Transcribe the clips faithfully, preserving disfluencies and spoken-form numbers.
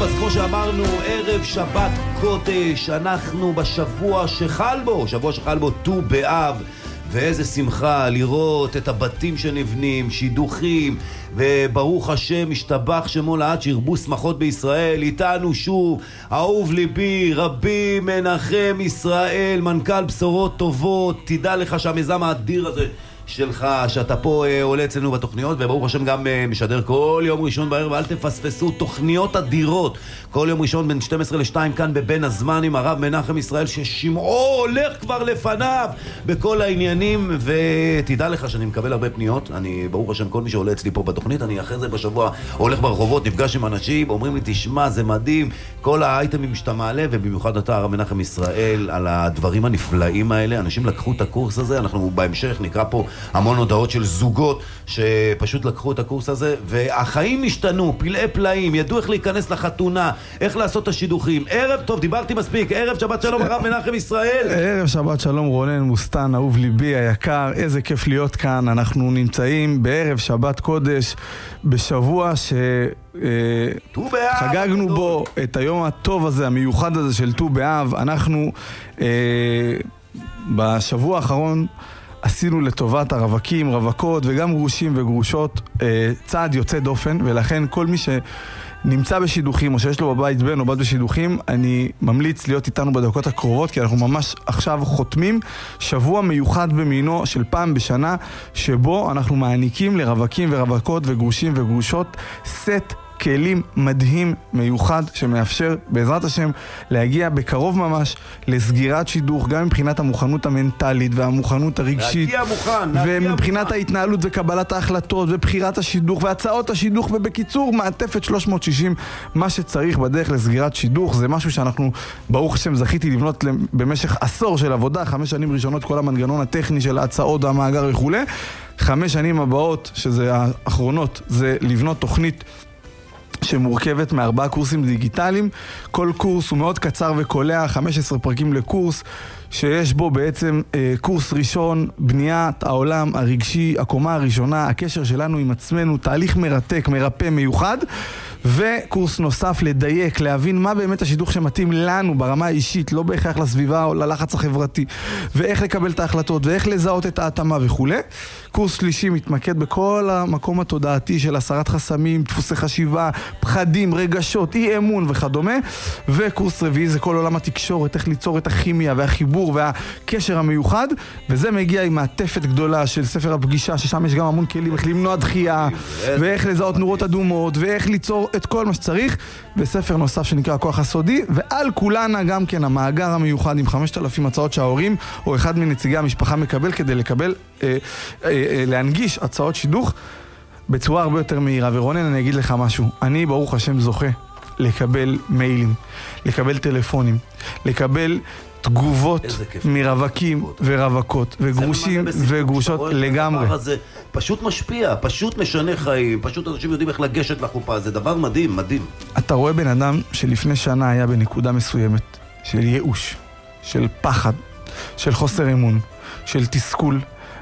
טוב, אז כמו שאמרנו, ערב שבת קודש, אנחנו בשבוע שחל בו, שבוע שחל בו ט"ו באב, ואיזה שמחה לראות את הבתים שנבנים, שידוכים, וברוך השם, משתבח שמו לעד שירבו שמחות בישראל. איתנו שוב, אהוב ליבי, רבי מנחם ישראל, מנכ"ל בשורות טובות. תדע לך שהמיזם האדיר הזה שלך, שאתה פה אה, עולה אצלנו בתוכניות, וברוך השם גם אה, משדר כל יום ראשון בערב. אל תפספסו, תוכניות אדירות כל יום ראשון בין שתים עשרה לשתיים כאן בבין הזמן עם הרב מנחם ישראל, ששמעו הולך כבר לפניו בכל העניינים. ותדע לך שאני מקבל הרבה פניות, אני ברוך השם כל מי שעולה אצלי פה בתוכנית, אני אחרי זה בשבוע הולך ברחובות, נפגש עם אנשים, אומרים לי תשמע זה מדהים כל האייטמים שאתה מעלה, ובמיוחד אתה הרב מנחם ישראל על הדברים הנפלאים האלה. אנשים לקחו את הקורס הזה, אנחנו בהמשך נקרא פה המון הודעות של זוגות שפשוט לקחו את הקורס הזה, והחיים השתנו, פלאי פלאים, ידעו איך להיכנס לחתונה, איך לעשות את השידוכים. ערב טוב, דיברתי מספיק. ערב שבת שלום הרב מנחם ישראל. ערב שבת שלום רונן מוסטן, אהוב ליבי היקר, איזה כיף להיות כאן. אנחנו נמצאים בערב שבת קודש, בשבוע ש... חגגנו בו את היום הטוב הזה, המיוחד הזה של ט"ו באב. אנחנו בשבוע האחרון עשינו לטובת הרווקים, רווקות וגם גרושים וגרושות צעד יוצא דופן, ולכן כל מי שנמצא בשידוכים או שיש לו בבית בן או בת בשידוכים, אני ממליץ להיות איתנו בדקות הקרובות, כי אנחנו ממש עכשיו חותמים שבוע מיוחד במינו של פעם בשנה, שבו אנחנו מעניקים לרווקים ורווקות וגרושים וגרושות סט כלים מדהים מיוחד שמאפשר בעזרת השם להגיע בקרוב ממש לסגירת שידוך, גם מבחינת המוכנות המנטלית והמוכנות הרגשית, מוכן, ומבחינת ההתנהלות וקבלת ההחלטות ובחירת השידוך והצעות השידוך, ובקיצור מעטפת שלוש מאות שישים, מה שצריך בדרך לסגירת שידוך. זה משהו שאנחנו ברוך השם זכיתי לבנות במשך עשור של עבודה, חמש שנים ראשונות כל המנגנון הטכני של ההצעות והמאגר וכו'. חמש שנים הבאות, שזה האחרונות, זה לבנות תוכנית שמורכבת מארבעה קורסים דיגיטליים. כל קורס הוא מאוד קצר וקולע, חמישה עשר פרקים לקורס, שיש בו בעצם אה, קורס ראשון, בניית העולם הרגשי, הקומה הראשונה, הקשר שלנו עם עצמנו, תהליך מרתק, מרפא, מיוחד. וקורס נוסף לדייק, להבין מה באמת השידוך שמתאים לנו ברמה האישית, לא בהכרח לסביבה או ללחץ החברתי, ואיך לקבל את ההחלטות ואיך לזהות את ההתאמה וכו'. קורס שלישי מתמקד בכל המקום התודעתי של הסרת חסמים, דפוסי חשיבה, פחדים, רגשות, אי אמון וכדומה. וקורס רביעי זה כל עולם התקשורת, איך ליצור את הכימיה והחיבור והקשר המיוחד, וזה מגיע עם מעטפת גדולה של ספר הפגישה, ששם יש גם המון כלים, איך למנוע דחייה ואיך לזהות נורות אדומות ואיך ליצור את כל מה שצריך, וספר נוסף שנקרא הכוח הסודי, ועל כולנה גם כן המאגר המיוחד עם חמשת אלפים הצעות שההורים או אחד מנציגי המשפחה מקבל, כדי לקבל אה, אה, אה, להנגיש הצעות שידוך בצורה הרבה יותר מהירה. ורונן, אני אגיד לך משהו, אני ברוך השם זוכה לקבל מיילים, לקבל טלפונים, לקבל תגובות מרווקים ורווקות וגרושים וגרושות לגמרי. זה פשוט משפיע, פשוט משנה חיים, פשוט אנשים יודעים איך לגשת לחופה, זה דבר מדהים, מדהים. אתה רואה בן אדם שלפני שנה היה בנקודה מסוימת של ייאוש, של פחד, של חוסר אמון, של תסכול,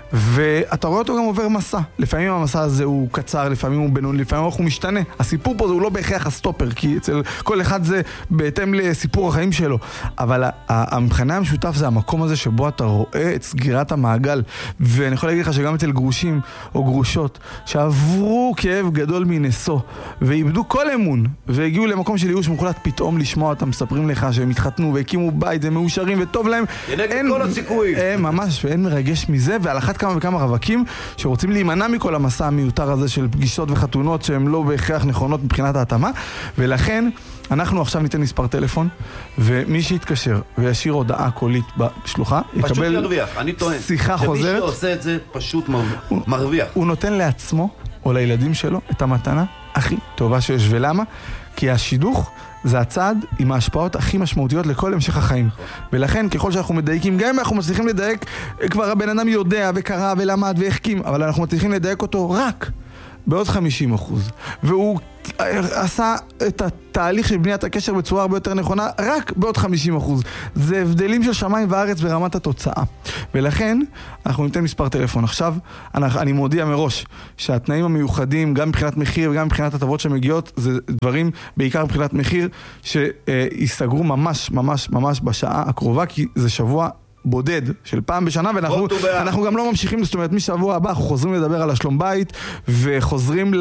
ואתה רואה אותו גם עובר מסע. לפעמים המסע הזה הוא קצר, לפעמים הוא בינוני, לפעמים הוא משתנה. הסיפור פה זה הוא לא בהכרח הסטופר, כי אצל כל אחד זה בהתאם לסיפור החיים שלו. אבל המבחנה המשותף זה המקום הזה שבו אתה רואה את סגירת המעגל. ואני יכול להגיד לך שגם אצל גרושים או גרושות שעברו כאב גדול מנסו ואיבדו כל אמון והגיעו למקום של ייאוש מוחלט, פתאום לשמוע אותם מספרים לך שהם התחתנו והקימו בית, הם מאושרים וטוב להם. אין כל הסיכויים. ממש, ואין מרגש מזה. ועל אחת כמה וכמה רווקים שרוצים להימנע מכל המסע המיותר הזה של פגישות וחתונות שהן לא בהכרח נכונות מבחינת ההתאמה. ולכן אנחנו עכשיו ניתן מספר טלפון, ומי שיתקשר וישאיר הודעה קולית בשלוחה יקבל ירוויח. אני טוען שיחה חוזרת. שמי שעושה את זה פשוט מרוויח. הוא נותן לעצמו או לילדים שלו את המתנה הכי טובה שיש. ולמה? כי השידוך זה הצעד עם ההשפעות הכי משמעותיות לכל המשך החיים. ולכן ככל שאנחנו מדייקים, גם אם אנחנו מצליחים לדייק, כבר הבן אדם יודע וקרא ולמד והחכים, אבל אנחנו מצליחים לדייק אותו רק בעוד חמישים אחוז. והוא עשה את התהליך של בניית הקשר בצורה הרבה יותר נכונה רק בעוד חמישים אחוז. זה הבדלים של שמיים וארץ ברמת התוצאה. ולכן אנחנו ניתן מספר טלפון. עכשיו אני מודיע מראש שהתנאים המיוחדים גם מבחינת מחיר וגם מבחינת הטבות שמגיעות זה דברים בעיקר מבחינת מחיר שיסתגרו ממש ממש ממש בשעה הקרובה, כי זה שבוע בודד של פעם בשנה, ואנחנו אנחנו גם לא ממשיכים, זאת אומרת משבוע הבא אנחנו חוזרים לדבר על השלום בית וחוזרים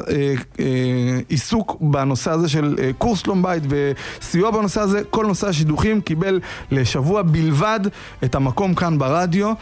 לעיסוק בנושא הזה של קורס שלום בית וסיוע בנושא הזה. כל נושא השידוכים קיבל לשבוע בלבד את המקום כאן ברדיו,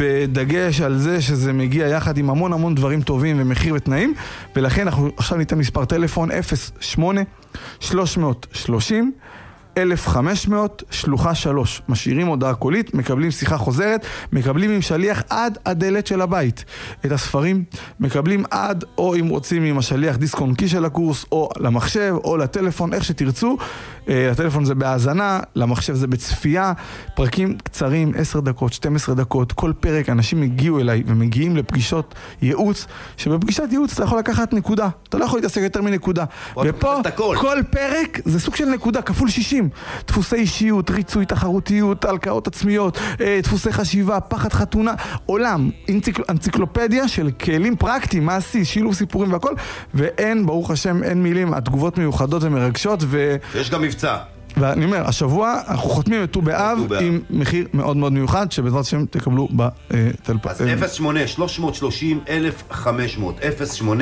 בדגש על זה שזה מגיע יחד עם המון המון דברים טובים ומחיר ותנאים, ולכן אנחנו עכשיו ניתן מספר טלפון אפס שמונה שלוש שלושים אלף וחמש מאות שלוחה שלוש. משאירים הודעה קולית, מקבלים שיחה חוזרת, מקבלים עם שליח עד הדלת של הבית. את הספרים מקבלים עד, או אם רוצים עם השליח דיסק און קי של הקורס, או למחשב, או לטלפון, איך שתרצו. הטלפון זה בהאזנה, למחשב זה בצפייה. פרקים קצרים, עשר דקות, שתים עשרה דקות. כל פרק אנשים הגיעו אליי ומגיעים לפגישות ייעוץ, שבפגישת ייעוץ אתה יכול לקחת נקודה. אתה לא יכול להתעסק יותר מנקודה. ופה כל פרק זה סוג של נקודה, כפול שישים. דפוסי אישיות, ריצוי, תחרותיות, הלקאות עצמיות, דפוסי חשיבה, פחד חתונה, עולם, אנציקלופדיה של כלים פרקטיים, מעשי, שילוב סיפורים והכל, ואין, ברוך השם, אין מילים, התגובות מיוחדות ומרגשות, ו... יש גם מבצע. ואני אומר, השבוע אנחנו חותמים את ט"ו באב עם מחיר מאוד מאוד מיוחד, שבעזרת השם תקבלו בטלפון. אז אפס שמונה שלוש שלושים אלף וחמש מאות, אפס שמונה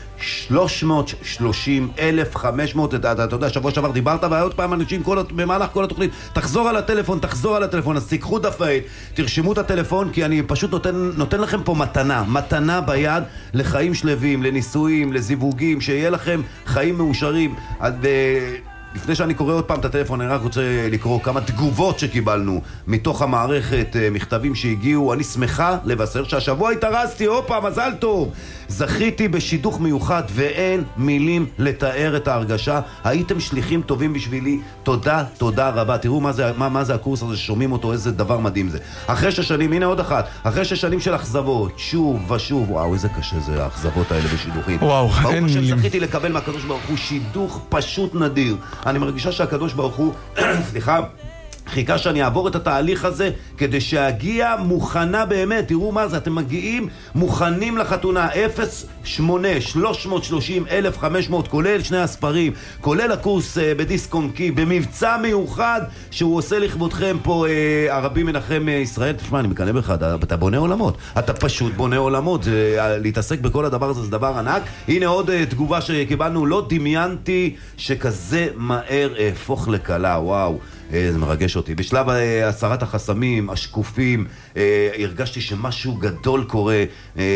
שלוש שלושים אלף וחמש מאות. אתה יודע, שבוע שעבר דיברת, ועוד פעם אנשים במהלך כל התוכנית, תחזור על הטלפון, תחזור על הטלפון, אז תיקחו דף ועט, תרשמו את הטלפון, כי אני פשוט נותן, נותן לכם פה מתנה, מתנה ביד לחיים שלווים, לניסויים, לזיווגים, שיהיה לכם חיים מאושרים. עד... לפני שאני קורא עוד פעם את הטלפון, אני רק רוצה לקרוא כמה תגובות שקיבלנו מתוך המערכת, מכתבים שהגיעו. אני שמחה לבשר שהשבוע התארזתי, הופה, מזל טוב. זכיתי בשידוך מיוחד ואין מילים לתאר את ההרגשה. הייתם שליחים טובים בשבילי. תודה, תודה רבה. תראו מה זה, מה, מה זה הקורס הזה ששומעים אותו, איזה דבר מדהים זה. אחרי שש שנים, הנה עוד אחת, אחרי שש שנים של אכזבות, שוב ושוב, וואו, איזה קשה זה האכזבות האלה בשידוכים. וואו, אין מילים. ברוך שזכיתי לקבל מהקדוש ברוך הוא שידוך פשוט נדיר. אני מרגישה שהקדוש ברוך הוא, סליחה, חיכה שאני אעבור את התהליך הזה כדי שהגיע מוכנה באמת. תראו מה זה, אתם מגיעים מוכנים לחתונה. אפס שמונה שלוש שלושים אלף וחמש מאות, כולל שני הספרים, כולל הקורס אה, בדיסק און קי, במבצע מיוחד שהוא עושה לכבודכם פה, אה, הרבי מנחם אה, ישראל. תשמע, אני מקנא בך, אתה, אתה בונה עולמות, אתה פשוט בונה עולמות. זה, אה, להתעסק בכל הדבר הזה זה דבר ענק. הנה עוד אה, תגובה שקיבלנו, לא דמיינתי שכזה מהר אהפוך לקלה. וואו, זה מרגש אותי. בשלב הסרת החסמים, השקופים, הרגשתי שמשהו גדול קורה,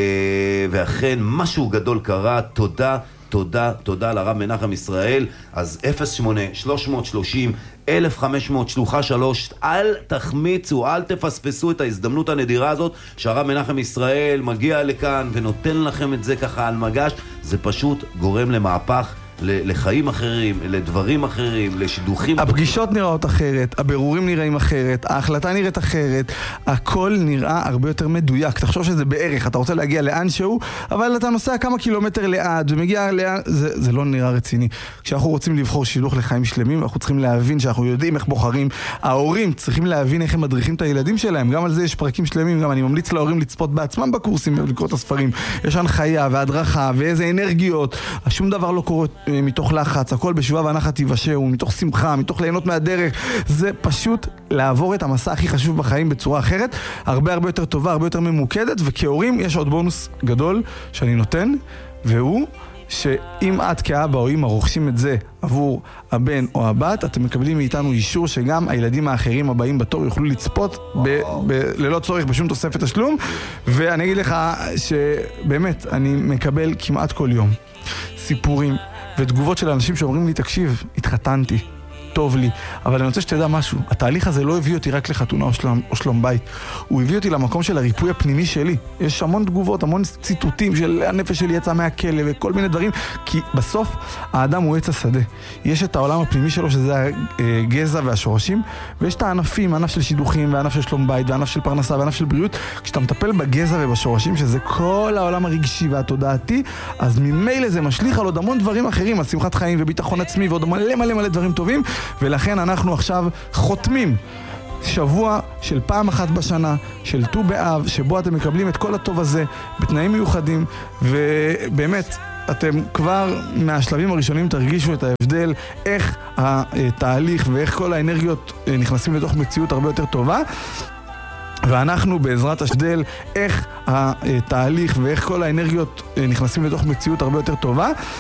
ואכן משהו גדול קרה. תודה, תודה, תודה לרב מנחם ישראל. אז אפס שמונה שלוש שלושים אלף וחמש מאות שלוחה שלוש. אל תחמיצו, אל תפספסו את ההזדמנות הנדירה הזאת שהרב מנחם ישראל מגיע לכאן ונותן לכם את זה ככה על מגש. זה פשוט גורם למהפך, לחיים אחרים, לדברים אחרים, לשידוכים. הפגישות נראות אחרת, הבירורים נראים אחרת, ההחלטה נראית אחרת, הכל נראה הרבה יותר מדויק. תחשוב שזה בערך, אתה רוצה להגיע לאן שהוא, אבל אתה נוסע כמה קילומטר לאט ומגיע לאן, זה, זה לא נראה רציני. כשאנחנו רוצים לבחור שידוך לחיים שלמים, אנחנו צריכים להבין שאנחנו יודעים איך בוחרים. ההורים צריכים להבין איך הם מדריכים את הילדים שלהם, גם על זה יש פרקים שלמים. גם אני ממליץ להורים לצפות בעצמם בקורסים ולקרוא את הספרים. יש הנחיה והדרכה ואיזה אנרגיות. שום דבר לא קורה מתוך לחץ, הכל בשבוע והנחת יבשהו, מתוך שמחה, מתוך ליהנות מהדרך. זה פשוט לעבור את המסע הכי חשוב בחיים בצורה אחרת, הרבה הרבה יותר טובה, הרבה יותר ממוקדת. וכהורים יש עוד בונוס גדול שאני נותן, והוא שאם את כאבא או אמא רוכשים את זה עבור הבן או הבת, אתם מקבלים מאיתנו אישור שגם הילדים האחרים הבאים בתור יוכלו לצפות ב- ב- ללא צורך בשום תוספת תשלום. ואני אגיד לך שבאמת אני מקבל כמעט כל יום סיפורים ותגובות של אנשים שאומרים לי, תקשיב, התחתנתי טוב לי. אבל אני רוצה שתדע משהו, התהליך הזה לא הביא אותי רק לחתונה או שלום, או שלום בית. הוא הביא אותי למקום של הריפוי הפנימי שלי. יש המון תגובות, המון ציטוטים של הנפש שלי יצא מהכלא וכל מיני דברים, כי בסוף האדם הוא עץ השדה. יש את העולם הפנימי שלו שזה הגזע והשורשים, ויש את הענפים, הענף של שידוכים וענף של שלום בית וענף של פרנסה וענף של בריאות. כשאתה מטפל בגזע ובשורשים, שזה כל העולם הרגשי והתודעתי, אז ממילא זה משליך על עוד המון דברים אחרים, על שמחת חיים וביטחון עצמי ועוד מלא מלא מלא דברים טובים, ולכן אנחנו עכשיו חותמים שבוע של פעם אחת בשנה, של ט"ו באב, שבו אתם מקבלים את כל הטוב הזה בתנאים מיוחדים, ובאמת אתם כבר מהשלבים הראשונים תרגישו את ההבדל, איך התהליך ואיך כל האנרגיות נכנסים לתוך מציאות הרבה יותר טובה. ואנחנו בעזרת השדל, איך התהליך ואיך כל האנרגיות נכנסים לתוך מציאות הרבה יותר טובה.